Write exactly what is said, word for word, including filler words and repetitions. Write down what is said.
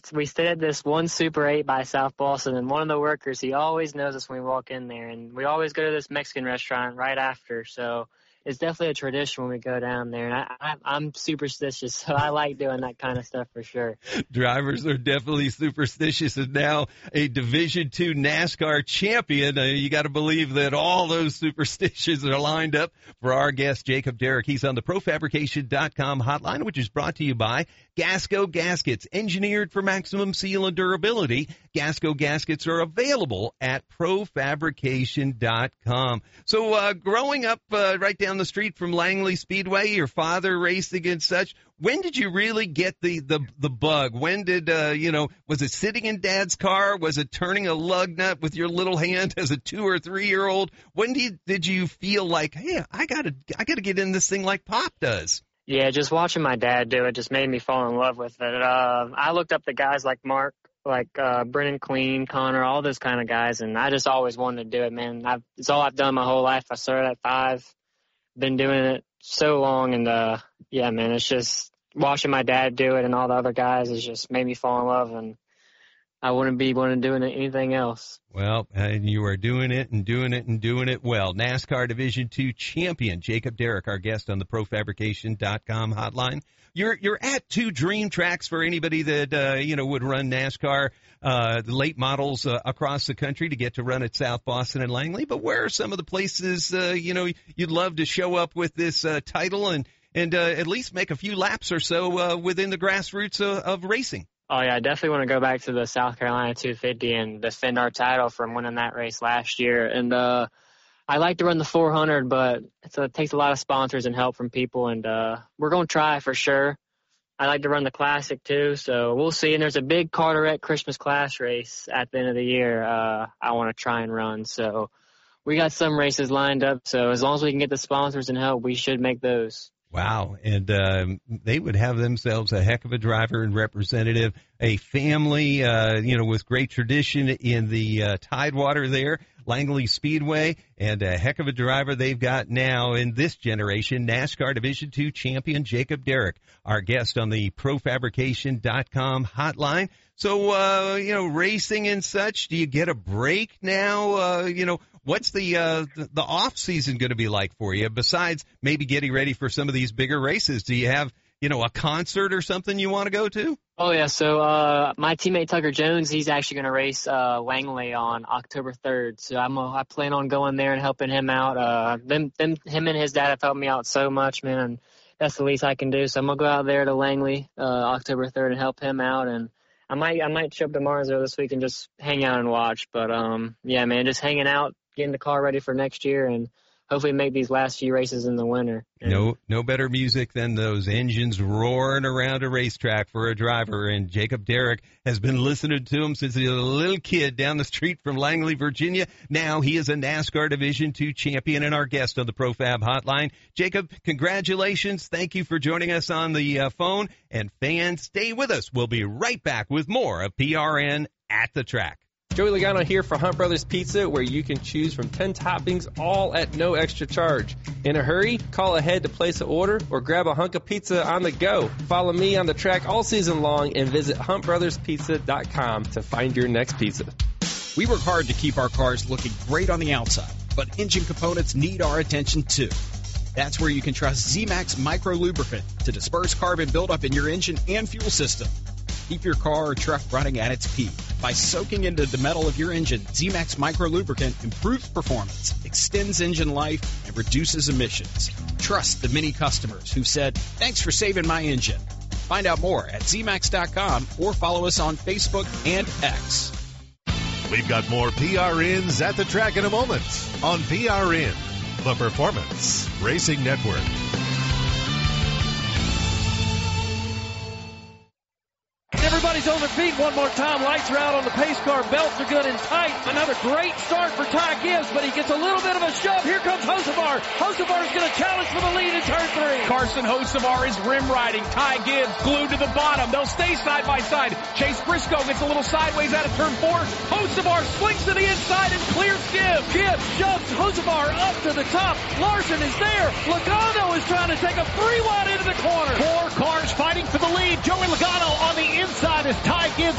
we stayed at this one Super eight by South Boston, and one of the workers, he always knows us when we walk in there, and we always go to this Mexican restaurant right after, so it's definitely a tradition when we go down there, and I, I, I'm superstitious, so I like doing that kind of stuff for sure. Drivers are definitely superstitious, and now a Division two NASCAR champion. Uh, you got to believe that all those superstitions are lined up for our guest, Jacob Derrick. He's on the pro fabrication dot com hotline, which is brought to you by Gasco Gaskets, engineered for maximum seal and durability. Gasco Gaskets are available at pro fabrication dot com. So uh, growing up uh, right down the street from Langley Speedway, your father racing and such, when did you really get the, the, the bug? When did, uh, you know, was it sitting in Dad's car? Was it turning a lug nut with your little hand as a two or three-year-old? When did you, did you feel like, hey, I gotta, I gotta get in this thing like Pop does? Yeah, just watching my dad do it just made me fall in love with it. Uh, I looked up the guys like Mark, like uh, Brennan Queen, Connor, all those kind of guys, and I just always wanted to do it, man. I've, it's all I've done my whole life. I started at five, been doing it so long, and uh, yeah, man, it's just watching my dad do it and all the other guys has just made me fall in love, and I wouldn't be wanting to do anything else. Well, and you are doing it and doing it and doing it well. NASCAR Division two champion Jacob Derrick, our guest on the pro fabrication dot com hotline. You're you're at two dream tracks for anybody that uh, you know would run NASCAR, uh, the late models uh, across the country to get to run at South Boston and Langley. But where are some of the places uh, you know you'd love to show up with this uh, title and and uh, at least make a few laps or so uh, within the grassroots of, of racing? Oh, yeah, I definitely want to go back to the South Carolina two fifty and defend our title from winning that race last year. And uh, I like to run the four hundred, but it's a, it takes a lot of sponsors and help from people, and uh, we're going to try for sure. I like to run the Classic, too, so we'll see. And there's a big Carteret Christmas Clash race at the end of the year uh, I want to try and run. So we got some races lined up, so as long as we can get the sponsors and help, we should make those. Wow, and um, they would have themselves a heck of a driver and representative, a family, uh, you know, with great tradition in the uh, Tidewater there, Langley Speedway, and a heck of a driver they've got now in this generation, NASCAR Division two champion Jacob Derrick, our guest on the pro fabrication dot com hotline. So, uh, you know, racing and such, do you get a break now? Uh, you know, what's the, uh, the, the off season going to be like for you besides maybe getting ready for some of these bigger races? Do you have, you know, a concert or something you want to go to? Oh, yeah. So, uh, my teammate Tucker Jones, he's actually going to race, uh, Langley on October third. So I'm, uh, I plan on going there and helping him out. Uh, them, them, him and his dad have helped me out so much, man. And that's the least I can do. So I'm going to go out there to Langley, uh, October third and help him out. And I might, I might show up to Martinsville this week and just hang out and watch. But, um, yeah, man, just hanging out, getting the car ready for next year, and hopefully make these last few races in the winter. And no, no better music than those engines roaring around a racetrack for a driver. And Jacob Derrick has been listening to him since he was a little kid down the street from Langley, Virginia. Now he is a NASCAR Division two champion and our guest on the ProFab Hotline. Jacob, congratulations. Thank you for joining us on the uh, phone. And fans, stay with us. We'll be right back with more of P R N at the Track. Joey Logano here for Hunt Brothers Pizza, where you can choose from ten toppings, all at no extra charge. In a hurry? Call ahead to place an order or grab a hunk of pizza on the go. Follow me on the track all season long and visit hunt brothers pizza dot com to find your next pizza. We work hard to keep our cars looking great on the outside, but engine components need our attention too. That's where you can trust Z-Max Micro Lubricant to disperse carbon buildup in your engine and fuel system. Keep your car or truck running at its peak. By soaking into the metal of your engine, Z-Max Micro Lubricant improves performance, extends engine life, and reduces emissions. Trust the many customers who said, "Thanks for saving my engine." Find out more at Z max dot com or follow us on Facebook and X. We've got more P R Ns at the track in a moment on P R N, the Performance Racing Network. Everybody's on their feet one more time. Lights are out on the pace car. Belts are good and tight. Another great start for Ty Gibbs, but he gets a little bit of a shove. Here comes Hocevar. Hocevar is going to challenge for the lead in turn three. Carson Hocevar is rim riding. Ty Gibbs glued to the bottom. They'll stay side by side. Chase Briscoe gets a little sideways out of turn four. Hocevar swings to the inside and clears Gibbs. Gibbs shoves Hocevar up to the top. Larson is there. Logano is trying to take a three wide into the corner. Four cars fighting for the lead. Joey Logano on the inside as Ty Gibbs